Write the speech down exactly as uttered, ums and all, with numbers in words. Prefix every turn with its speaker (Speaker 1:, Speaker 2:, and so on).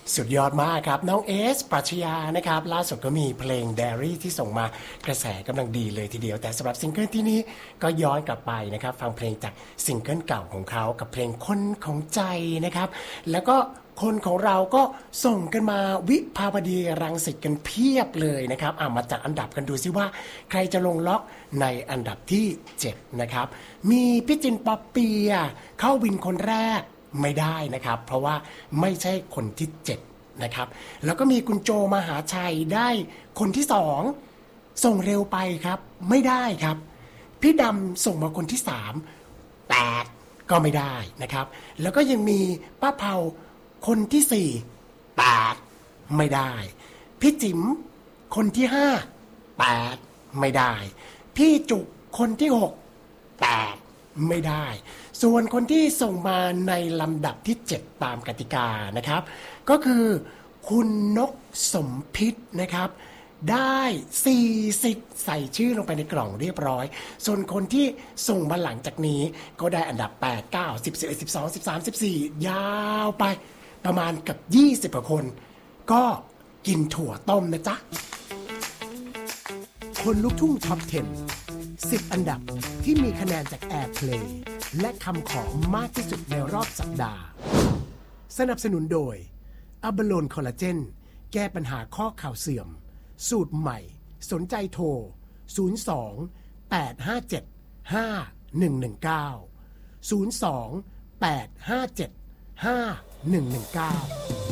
Speaker 1: สุดยอดมากครับน้องเอสปรัชญานะครับล่าสุดก็มีเพลง Diary ที่ส่งมากระแสกำลังดีเลยทีเดียวแต่สำหรับซิงเกิลที่นี้ก็ย้อนกลับไปนะครับฟังเพลงจากซิงเกิลเก่าของเขากับเพลงคนของใจนะครับแล้วก็คนของเราก็ส่งกันมาวิภาวดีรังสิตกันเพียบเลยนะครับอ่ะมาจัดอันดับกันดูซิว่าใครจะลงล็อกในอันดับที่เจ็ดนะครับมีพี่จินป๊อปเปียเข้าวินคนแรกไม่ได้นะครับเพราะว่าไม่ใช่คนที่เจ็ดนะครับแล้วก็มีคุณโจมหาชัยได้คนที่สองส่งเร็วไปครับไม่ได้ครับพี่ดำส่งมาคนที่สามแปดก็ไม่ได้นะครับแล้วก็ยังมีป้าเผาคนที่สี่แปดไม่ได้พี่จิ๋มคนที่ห้าแปดไม่ได้พี่จุกคนที่หกแปดไม่ได้ส่วนคนที่ส่งมาในลำดับที่เจ็ดตามกติกานะครับก็คือคุณนกสมพิษนะครับได้สี่สิบใส่ชื่อลงไปในกล่องเรียบร้อยส่วนคนที่ส่งมาหลังจากนี้ก็ได้อันดับแปด เก้า สิบ สิบเอ็ด สิบสอง สิบสาม สิบสี่ยาวไปประมาณกับยี่สิบกว่าคนก็กินถั่วต้มนะจ๊ะคนลุกทุ่งท็อปสิบ สิบอันดับที่มีคะแนนจาก Airplay และคำขอมากที่สุดในรอบสัปดาห์สนับสนุนโดยอะบาโลนคอลลาเจนแก้ปัญหาข้อเข่าเสื่อมสูตรใหม่สนใจโทรศูนย์ สอง แปด ห้า เจ็ด ห้า หนึ่ง หนึ่ง เก้า ศูนย์ สอง แปด ห้า เจ็ด ห้า หนึ่ง หนึ่ง เก้า